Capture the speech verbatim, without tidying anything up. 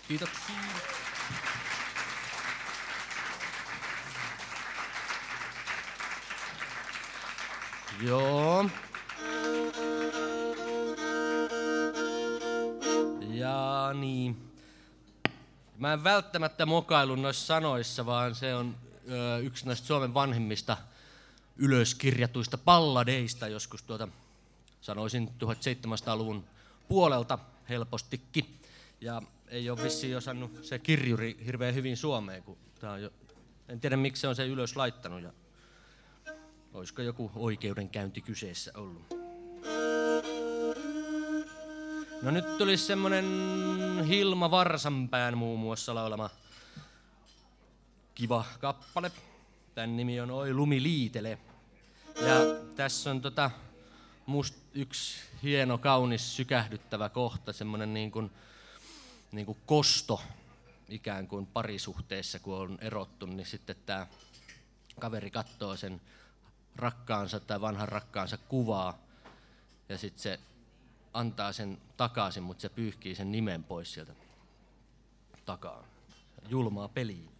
Kiitoksia. Joo. Ja niin. Mä en välttämättä mokailu noissa sanoissa, vaan se on ö, yksi näistä Suomen vanhimmista ylöskirjatuista balladeista joskus tuota, sanoisin tuhatseitsemänsataaluvun puolelta helpostikin. Ja ei ole vissiin osannut se kirjuri hirveän hyvin suomeen, kun tää on jo, en tiedä miksi se on sen ylös laittanut ja olisiko joku oikeudenkäynti kyseessä ollut. No nyt tulisi semmonen Hilma Varsanpään muun muassa laulama kiva kappale. Tän nimi on Oi lumi liitele. Ja tässä on tota must yksi hieno, kaunis, sykähdyttävä kohta, semmonen niin kuin, niin kuin kosto ikään kuin parisuhteessa, kun on erottu, niin sitten tää kaveri katsoo sen rakkaansa tai vanhan rakkaansa kuvaa ja sitten se antaa sen takaisin, mutta se pyyhkii sen nimen pois sieltä takaa. Julmaa peliä.